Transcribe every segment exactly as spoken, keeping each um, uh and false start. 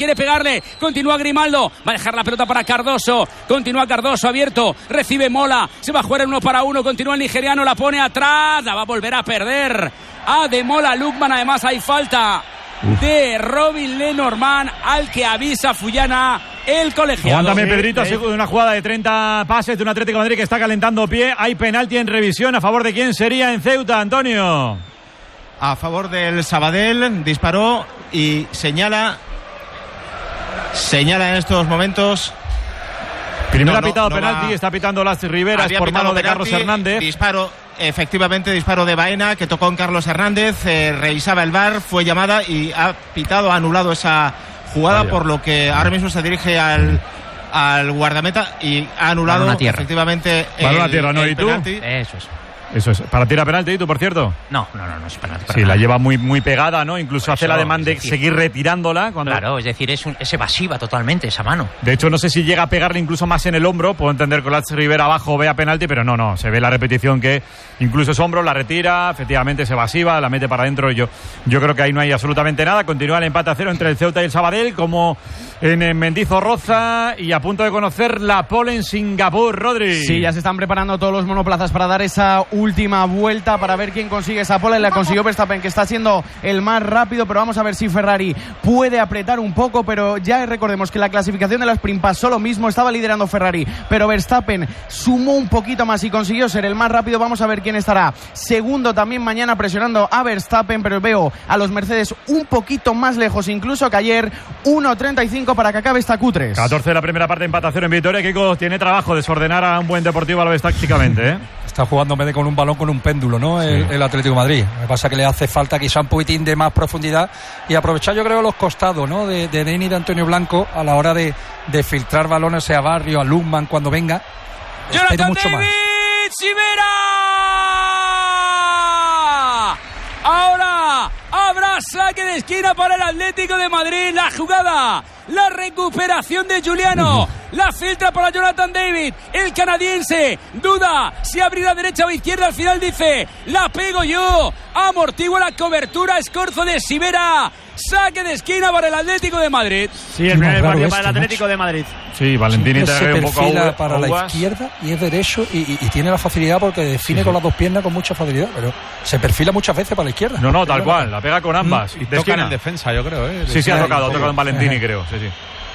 quiere pegarle, continúa Grimaldo, va a dejar la pelota para Cardoso, continúa Cardoso abierto, recibe Mola, se va a jugar en uno para uno, continúa el nigeriano, la pone atrás, la va a volver a perder. A de Mola Lukman, además hay falta de Robin Lenormand, al que avisa Fullana, el colegiado. Aguántame, Pedrito, de una jugada de treinta pases de un Atlético de Madrid que está calentando pie. Hay penalti en revisión. ¿A favor de quién sería en Ceuta, Antonio? A favor del Sabadell, disparó y señala señala en estos momentos. Primero no, ha pitado no, no penalti, va. Está pitando Las Riveras Había por mano de penalti, Carlos Hernández. Disparo, efectivamente, disparo de Baena que tocó en Carlos Hernández, eh, revisaba el V A R, fue llamada y ha pitado, ha anulado esa jugada. Vaya. Por lo que ahora mismo se dirige al, al guardameta y ha anulado efectivamente el, Balón a tierra, ¿no? el ¿Y tú? penalti. Eso es. Eso es. ¿Para tirar penalti, tú, por cierto? No, no, no, no es penalti. Sí, la lleva muy, muy pegada, ¿no? Incluso Por hace eso, la demanda de decir, seguir retirándola. Cuando... Claro, es decir, es, un, es evasiva totalmente esa mano. De hecho, no sé si llega a pegarle incluso más en el hombro. Puedo entender que Las Rivera abajo vea penalti, pero no, no. Se ve la repetición que incluso es hombro, la retira, efectivamente es evasiva, la mete para adentro. Yo, yo creo que ahí no hay absolutamente nada. Continúa el empate a cero entre el Ceuta y el Sabadell, como en Mendizorroza, y a punto de conocer la pole en Singapur, Rodri. Sí, ya se están preparando todos los monoplazas para dar esa última vuelta, para ver quién consigue esa pole. La consiguió Verstappen, que está siendo el más rápido, pero vamos a ver si Ferrari puede apretar un poco. Pero ya recordemos que la clasificación de la sprint pasó lo mismo, estaba liderando Ferrari, pero Verstappen sumó un poquito más y consiguió ser el más rápido. Vamos a ver quién estará segundo también mañana presionando a Verstappen, pero veo a los Mercedes un poquito más lejos incluso que ayer. Uno treinta y cinco para que acabe esta Q tres. catorce de la primera parte, empate a cero en Vitoria. Kiko tiene trabajo desordenar a un buen Deportivo Alavés tácticamente, ¿eh? Está jugando en vez de con un balón, con un péndulo, ¿no? Sí. El, el Atlético de Madrid. Me pasa que le hace falta quizá un poquitín de más profundidad y aprovechar, yo creo, los costados, ¿no? De, de Deni y de Antonio Blanco a la hora de, de filtrar balones a Barrio, a Lukman cuando venga. Jonathan mucho David, más. Sivera. Ahora habrá saque de esquina para el Atlético de Madrid. La jugada, la recuperación de Giuliano, la filtra para Jonathan David, el canadiense duda si abrirá derecha o izquierda, al final dice la pego yo, amortigua la cobertura, escorzo de Sivera, saque de esquina para el Atlético de Madrid. Sí, el primer partido para el Atlético de Madrid. Sí, Valentini se un poco perfila aguas, para la izquierda y es derecho y, y, y tiene la facilidad porque define sí, con las dos piernas con mucha facilidad, pero se perfila muchas veces para la izquierda. No, no, tal cual, la pega con ambas. Y toca en el defensa, yo creo, ¿eh? Sí, sí, ha tocado, ha tocado en Valentini, creo. Sí, sí.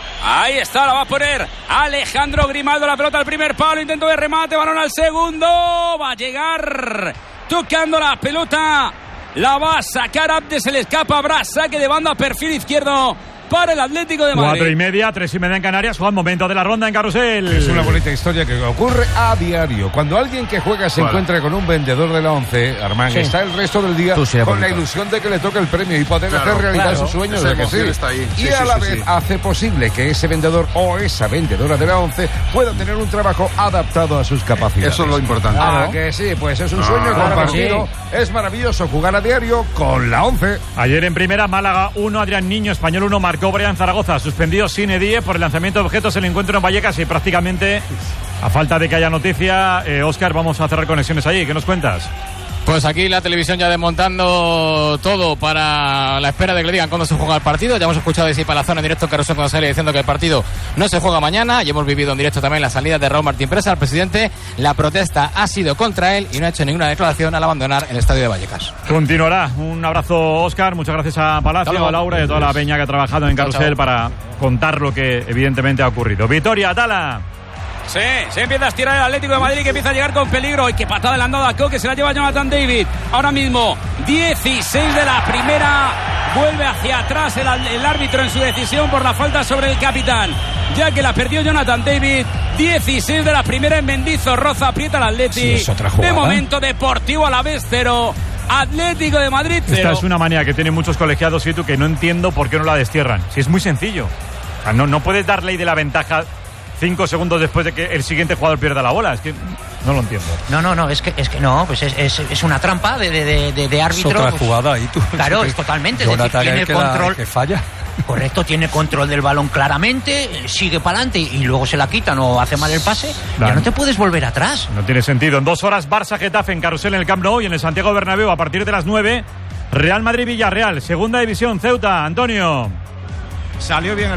Ahí está, la va a poner Alejandro Grimaldo, la pelota al primer palo, intento de remate, balón al segundo, va a llegar tocando la pelota, la va a sacar Abde, se le escapa, habrá saque de banda, perfil izquierdo para el Atlético de Madrid. Cuatro y media, tres y media en Canarias. Juan, momento de la ronda en Carrusel. Es una bonita historia que ocurre a diario. Cuando alguien que juega se bueno. encuentra con un vendedor de la once, Armán, sí. está el resto del día con bonito. la ilusión de que le toque el premio y poder claro, hacer realidad claro. sus sueños. De que sí. Está ahí. Y sí, a sí, la sí, vez sí. hace posible que ese vendedor o esa vendedora de la once pueda tener un trabajo adaptado a sus capacidades. Eso es lo importante. Ah, ¿no? Que sí, pues es un sueño ah, compartido. Sí. Es maravilloso jugar a diario con la once. Ayer en primera, Málaga uno, Adrián Niño, Español uno, marcó Brian Zaragoza. Suspendido sin Die por el lanzamiento de objetos el encuentro en Vallecas y prácticamente a falta de que haya noticia, eh, Óscar, vamos a cerrar conexiones allí. ¿Qué nos cuentas? Pues aquí la televisión ya desmontando todo para la espera de que le digan cuándo se juega el partido. Ya hemos escuchado a Isi Palazón en directo en Carrusel cuando sale diciendo que el partido no se juega mañana. Y hemos vivido en directo también la salida de Raúl Martín Presa, el presidente. La protesta ha sido contra él y no ha hecho ninguna declaración al abandonar el estadio de Vallecas. Continuará. Un abrazo, Óscar. Muchas gracias a Palacio, a Laura y a toda la peña que ha trabajado en Carrusel chao, chao. para contar lo que evidentemente ha ocurrido. Vitoria, Atala. Sí, se empieza a estirar el Atlético de Madrid, que empieza a llegar con peligro. Y que patada le han dado a Coque, se la lleva Jonathan David. Ahora mismo, dieciséis de la primera. Vuelve hacia atrás el, el árbitro en su decisión por la falta sobre el capitán, ya que la perdió Jonathan David. dieciséis de la primera en Mendizorroza, aprieta el Atleti. Sí, es otra jugada. De momento, Deportivo Alavés cero, Atlético de Madrid cero. Esta es una manía que tienen muchos colegiados, y tú, que no entiendo por qué no la destierran. Si es muy sencillo. O sea, no, no puedes dar ley de la ventaja cinco segundos después de que el siguiente jugador pierda la bola. Es que no lo entiendo. No, no, no, es que, es que no, pues es, es, es una trampa de, de, de, de árbitro. Es otra pues, jugada ahí tú. Claro, es totalmente. Es decir, tiene el control. Que falla. Correcto, tiene control del balón claramente, sigue para adelante y luego se la quitan o hace mal el pase. Claro. Ya no te puedes volver atrás. No tiene sentido. En dos horas, Barça-Getafe en Carrusel en el Camp Nou y en el Santiago Bernabéu a partir de las nueve. Real Madrid-Villarreal, segunda división, Ceuta. Antonio. Salió bien el